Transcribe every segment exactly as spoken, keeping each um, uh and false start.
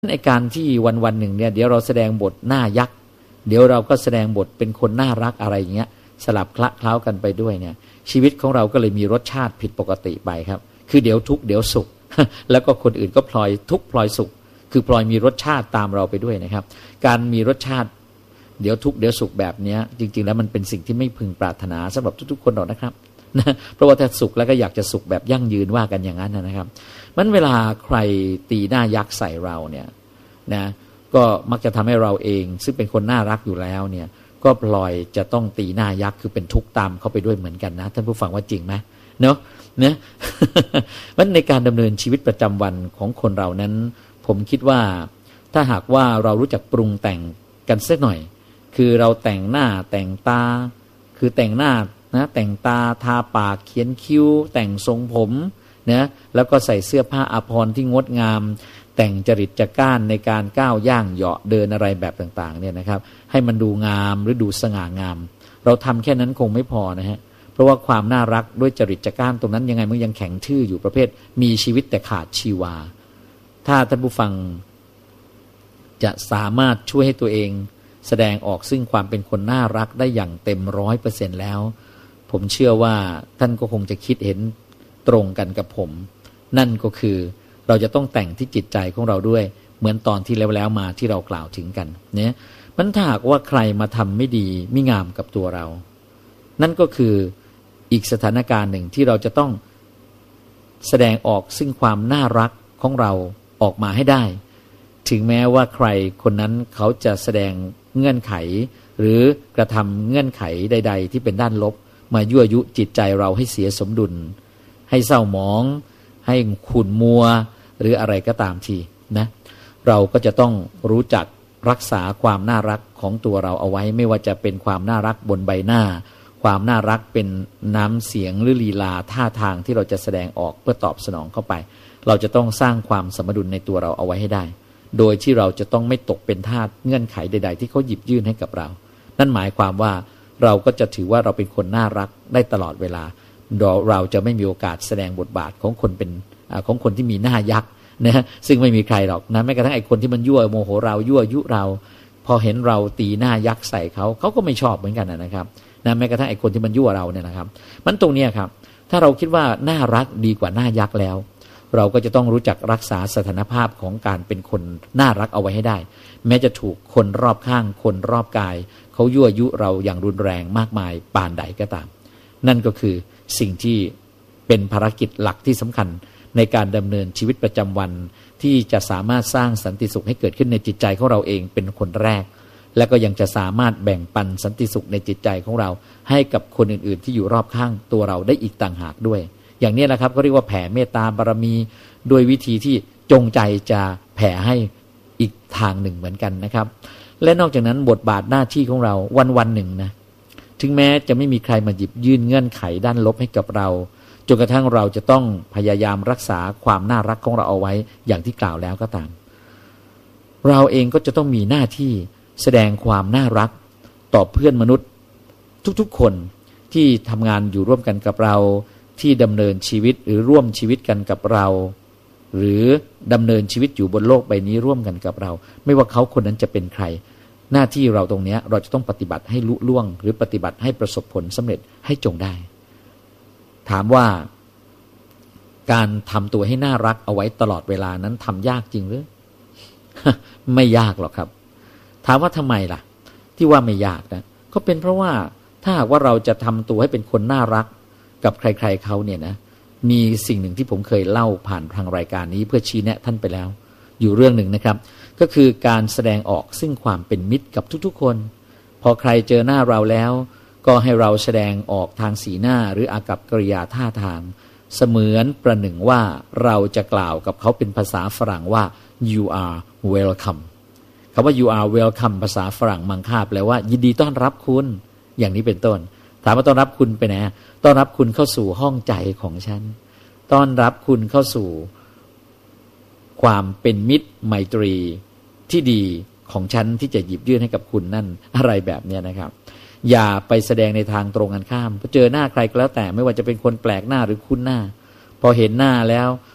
ในการที่วันวันหนึ่งเนี่ยเดี๋ยวเราแสดงบทหน้ายักษ์เดี๋ยวเราก็แสดงบทเป็นคนน่ารักอะไรอย่างเงี้ยสลับคละเคล้ากันไปด้วยเนี่ยชีวิตของเราก็เลยมีรสชาติผิดปกติไปครับคือเดี๋ยวทุกข์เดี๋ยวสุข แล้วก็คนอื่นก็พลอยทุกข์พลอยสุขคือพลอยมีรสชาติตามเราไปด้วยนะครับการมีรสชาติเดี๋ยวทุกข์เดี๋ยวสุขแบบนี้จริงๆแล้วมันเป็นสิ่งที่ไม่พึงปรารถนาสำหรับทุกๆคนหรอกนะครับนะเพราะว่าถ้าสุขแล้วก็อยากจะสุขแบบยั่งยืนว่ากันอย่างนั้นนะครับมันเวลาใครตีหน้ายักษ์ใส่เราเนี่ยนะก็มักจะทำให้เราเองซึ่งเป็นคนน่ารักอยู่แล้วเนี่ยก็พลอยจะต้องตีหน้ายักษ์คือเป็นทุกข์ตามเข้าไปด้วยเหมือนกันนะท่านผู้ฟังว่าจริงไหมเนาะเนี่ยมันในการดำเนินชีวิตประจำวันของคนเรานั้นผมคิดว่าถ้าหากว่าเรารู้จักปรุงแต่งกันสักหน่อยคือเราแต่งหน้าแต่งตาคือแต่งหน้านะแต่งตาทาปากเขียนคิ้วแต่งทรงผมนะแล้วก็ใส่เสื้อผ้าอาภรณ์ที่งดงามแต่งจริตจักร้านในการก้าวย่างเหาะเดินอะไรแบบต่างๆเนี่ยนะครับให้มันดูงามหรือดูสง่างามเราทำแค่นั้นคงไม่พอนะฮะเพราะว่าความน่ารักด้วยจริตจักร้านตรงนั้นยังไงมันยังแข็งทื่ออยู่ประเภทมีชีวิตแต่ขาดชีวาถ้าท่านผู้ฟังจะสามารถช่วยให้ตัวเองแสดงออกซึ่งความเป็นคนน่ารักได้อย่างเต็มร้อยเปอร์เซ็นต์แล้วผมเชื่อว่าท่านก็คงจะคิดเห็นตรงกันกับผมนั่นก็คือเราจะต้องแต่งที่จิตใจของเราด้วยเหมือนตอนที่แล้วๆมาที่เรากล่าวถึงกันเนี่ยมันถ้าหากว่าใครมาทำไม่ดีไม่งามกับตัวเรานั่นก็คืออีกสถานการณ์หนึ่งที่เราจะต้องแสดงออกซึ่งความน่ารักของเราออกมาให้ได้ถึงแม้ว่าใครคนนั้นเขาจะแสดงเงื่อนไขหรือกระทำเงื่อนไขใดๆที่เป็นด้านลบมายั่วยุจิตใจเราให้เสียสมดุลให้เศร้าหมองให้ขุ่นมัวหรืออะไรก็ตามทีนะเราก็จะต้องรู้จักรักษาความน่ารักของตัวเราเอาไว้ไม่ว่าจะเป็นความน่ารักบนใบหน้าความน่ารักเป็นน้ำเสียงหรือลีลาท่าทางที่เราจะแสดงออกเพื่อตอบสนองเข้าไปเราจะต้องสร้างความสมดุลในตัวเราเอาไว้ให้ได้โดยที่เราจะต้องไม่ตกเป็นทาสเงื่อนไขใดๆที่เขาหยิบยื่นให้กับเรานั่นหมายความว่าเราก็จะถือว่าเราเป็นคนน่ารักได้ตลอดเวลาเราจะไม่มีโอกาสแสดงบทบาทของคนเป็นของคนที่มีหน้ายักษ์นะซึ่งไม่มีใครหรอกนะแม้กระทั่งไอ้คนที่มันยั่วโมโหเรายั่วยุเราพอเห็นเราตีหน้ายักษ์ใส่เขาเขาก็ไม่ชอบเหมือนกันนะครับนะแม้กระทั่งไอ้คนที่มันยั่วเราเนี่ยนะครับมันตรงนี้ครับถ้าเราคิดว่าน่ารักดีกว่าหน้ายักษ์แล้วเราก็จะต้องรู้จักรักษาสถานภาพของการเป็นคนน่ารักเอาไว้ให้ได้แม้จะถูกคนรอบข้างคนรอบกายเขายั่วยุเราอย่างรุนแรงมากมายปานใดก็ตามนั่นก็คือสิ่งที่เป็นภารกิจหลักที่สำคัญในการดำเนินชีวิตประจำวันที่จะสามารถสร้างสันติสุขให้เกิดขึ้นในจิตใจของเราเองเป็นคนแรกและก็ยังจะสามารถแบ่งปันสันติสุขในจิตใจของเราให้กับคนอื่นๆที่อยู่รอบข้างตัวเราได้อีกต่างหากด้วยอย่างนี้แหละครับเขาเรียกว่าแผ่เมตตาบารมีโดยวิธีที่จงใจจะแผ่ให้อีกทางหนึ่งเหมือนกันนะครับและนอกจากนั้นบทบาทหน้าที่ของเราวันๆหนึ่งนะถึงแม้จะไม่มีใครมาหยิบยื่นเงื่อนไขด้านลบให้กับเราจนกระทั่งเราจะต้องพยายามรักษาความน่ารักของเราเอาไว้อย่างที่กล่าวแล้วก็ตามเราเองก็จะต้องมีหน้าที่แสดงความน่ารักต่อเพื่อนมนุษย์ทุกๆคนที่ทำงานอยู่ร่วมกันกับเราที่ดำเนินชีวิตหรือร่วมชีวิตกันกับเราหรือดำเนินชีวิตอยู่บนโลกใบนี้ร่วมกันกับเราไม่ว่าเขาคนนั้นจะเป็นใครหน้าที่เราตรงนี้เราจะต้องปฏิบัติให้ลุล่วงหรือปฏิบัติให้ประสบผลสำเร็จให้จงได้ถามว่าการทำตัวให้น่ารักเอาไว้ตลอดเวลานั้นทำยากจริงหรือ ไม่ยากหรอกครับถามว่าทำไมล่ะที่ว่าไม่ยากนะก็เป็นเพราะว่าถ้าหากว่าเราจะทำตัวให้เป็นคนน่ารักกับใครๆเขาเนี่ยนะมีสิ่งหนึ่งที่ผมเคยเล่าผ่านทางรายการนี้เพื่อชี้แนะท่านไปแล้วอยู่เรื่องหนึ่งนะครับก็คือการแสดงออกซึ่งความเป็นมิตรกับทุกๆคนพอใครเจอหน้าเราแล้วก็ให้เราแสดงออกทางสีหน้าหรืออากัปกิริยาท่าทางเสมือนประหนึ่งว่าเราจะกล่าวกับเขาเป็นภาษาฝรั่งว่า you are welcome คำว่า you are welcome ภาษาฝรั่งมังค่าแปลว่ายินดีต้อนรับคุณอย่างนี้เป็นต้นถามว่าต้อนรับคุณไปไหนต้อนรับคุณเข้าสู่ห้องใจของฉันต้อนรับคุณเข้าสู่ความเป็นมิตรไมตรีที่ดีของฉันที่จะหยิบยื่นให้กับคุณนั่นอะไรแบบนี้นะครับอย่าไปแสดงในทางตรงกันข้ามพอเจอหน้าใครก็แล้วแต่ไม่ว่าจะเป็นคนแปลกหน้าหรือคุ้นหน้าพอเห็นหน้าแล้ว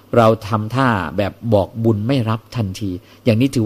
เราทำท่าแบบบอกบุญไม่รับทันทีอย่างนี้ถือ